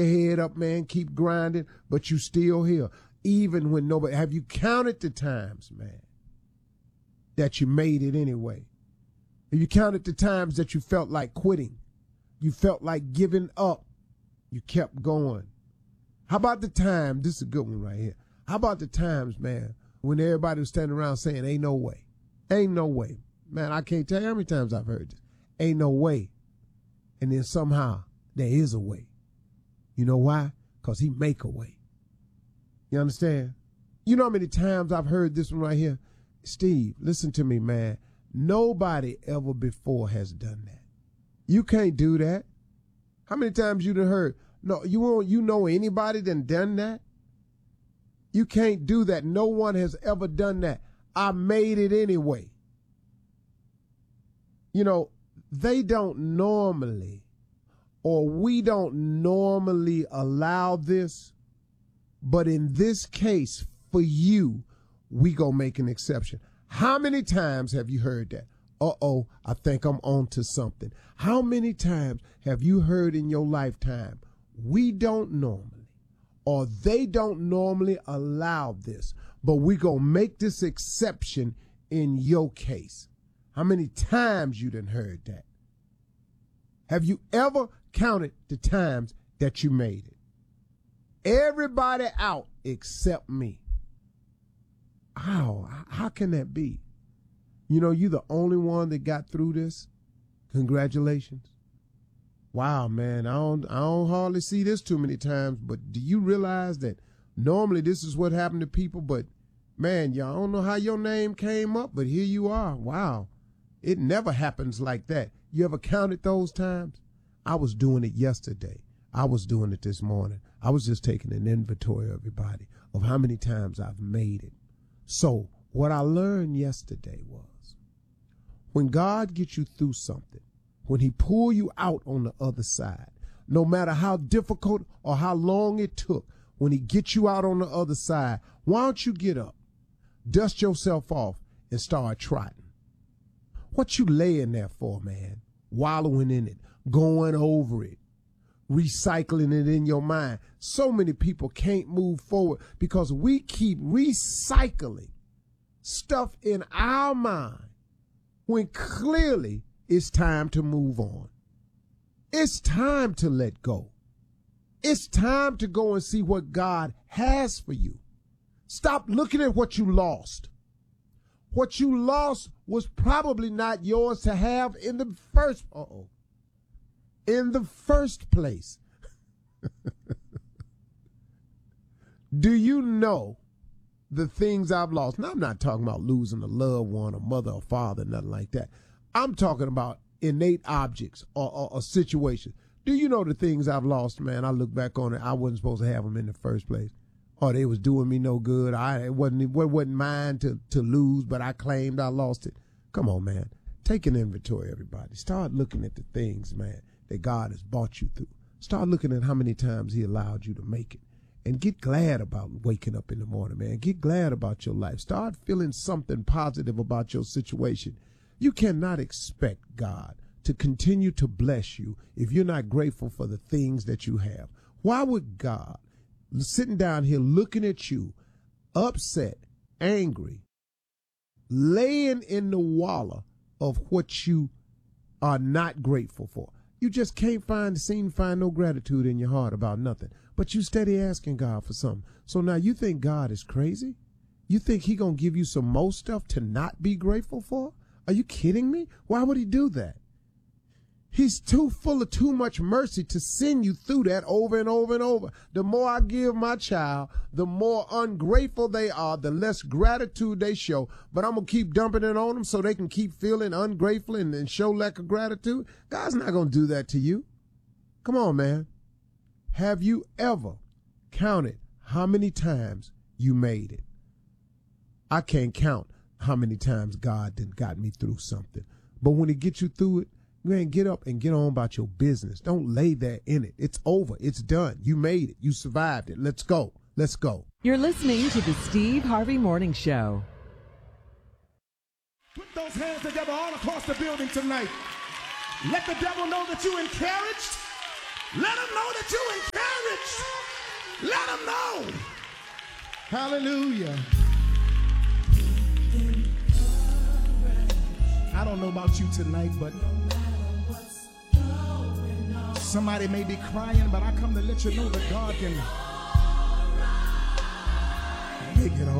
head up, man, keep grinding, but you still here. Even when nobody, have you counted the times, man, that you made it anyway? Have you counted the times that you felt like quitting? You felt like giving up. You kept going. How about the time, this is a good one right here. How about the times, man, when everybody was standing around saying, ain't no way. Ain't no way. Man, I can't tell you how many times I've heard this. Ain't no way. And then somehow there is a way. You know why? Because he make a way. You understand? You know how many times I've heard this one right here? Steve, listen to me, man. Nobody ever before has done that. You can't do that. How many times you done heard, no, you know anybody done that? You can't do that. No one has ever done that. I made it anyway. You know, they don't normally, or we don't normally allow this, but in this case, for you, we gonna make an exception. How many times have you heard that? Uh-oh, I think I'm on to something. How many times have you heard in your lifetime, we don't normally, or they don't normally allow this, but we gonna make this exception in your case? How many times you done heard that? Have you ever counted the times that you made it? Everybody out except me. How can that be? You know, you're the only one that got through this. Congratulations. Wow, man, I don't hardly see this too many times, but do you realize that normally this is what happened to people, but man, y'all don't know how your name came up, but here you are. Wow. It never happens like that. You ever counted those times? I was doing it yesterday. I was doing it this morning. I was just taking an inventory, everybody, of how many times I've made it. So what I learned yesterday was when God gets you through something, when he pull you out on the other side, no matter how difficult or how long it took, when he gets you out on the other side, why don't you get up, dust yourself off, and start trotting? What you laying there for, man? Wallowing in it, going over it, recycling it in your mind. So many people can't move forward because we keep recycling stuff in our mind when clearly it's time to move on. It's time to let go. It's time to go and see what God has for you. Stop looking at what you lost. What you lost was probably not yours to have in the first place. Do you know the things I've lost? Now, I'm not talking about losing a loved one, a mother, or father, nothing like that. I'm talking about innate objects or situations. Do you know the things I've lost, man? I look back on it, I wasn't supposed to have them in the first place. Or they was doing me no good. It wasn't mine to lose, but I claimed I lost it. Come on, man. Take an inventory, everybody. Start looking at the things, man, that God has brought you through. Start looking at how many times he allowed you to make it. And get glad about waking up in the morning, man. Get glad about your life. Start feeling something positive about your situation. You cannot expect God to continue to bless you if you're not grateful for the things that you have. Why would God, sitting down here looking at you, upset, angry, laying in the wallow of what you are not grateful for? You just can't seem to find no gratitude in your heart about nothing. But you steady asking God for something. So now you think God is crazy? You think he gonna give you some more stuff to not be grateful for? Are you kidding me? Why would he do that? He's too full of too much mercy to send you through that over and over and over. The more I give my child, the more ungrateful they are, the less gratitude they show. But I'm going to keep dumping it on them so they can keep feeling ungrateful and show lack of gratitude. God's not going to do that to you. Come on, man. Have you ever counted how many times you made it? I can't count how many times God done got me through something. But when he gets you through it, man, get up and get on about your business. Don't lay there in it. It's over. It's done. You made it. You survived it. Let's go. Let's go. You're listening to the Steve Harvey Morning Show. Put those hands together all across the building tonight. Let the devil know that you're encouraged. Let them know that you're encouraged. Let them know. Hallelujah. I don't know about you tonight, but somebody may be crying, but I come to let you know that God can make it all